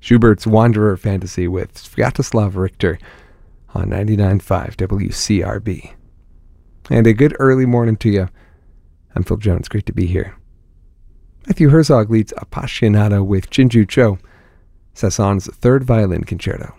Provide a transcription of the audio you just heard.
Schubert's Wanderer Fantasy with Sviatoslav Richter on 99.5 WCRB. And a good early morning to you. I'm Phil Jones. Great to be here. Matthew Herzog leads Appassionata with Jinju Cho, Saint-Saëns' third violin concerto.